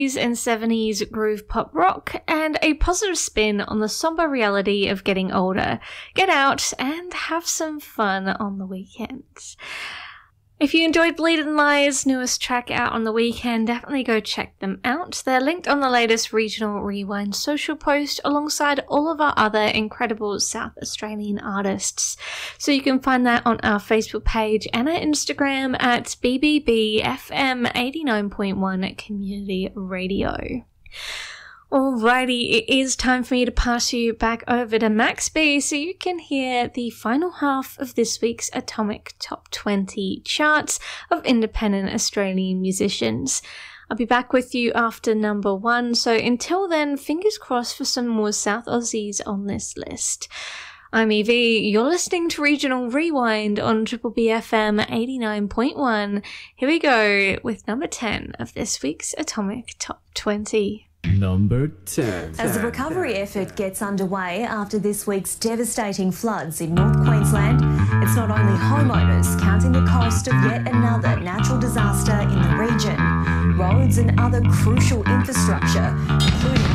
and 70s groove pop rock, and a positive spin on the somber reality of getting older. Get out and have some fun on the weekend. If you enjoyed Bleed and Lie's newest track out on the weekend, definitely go check them out. They're linked on the latest Regional Rewind social post alongside all of our other incredible South Australian artists. So you can find that on our Facebook page and our Instagram at BBBFM 89.1 Community Radio. Alrighty, it is time for me to pass you back over to Max B so you can hear the final half of this week's Atomic Top 20 charts of independent Australian musicians. I'll be back with you after number 1, so until then, fingers crossed for some more South Aussies on this list. I'm Evie, you're listening to Regional Rewind on Triple B FM 89.1. Here we go with number 10 of this week's Atomic Top 20. Number 10. As the recovery effort gets underway after this week's devastating floods in North Queensland, it's not only homeowners counting the cost of yet another natural disaster in the region. Roads and other crucial infrastructure, including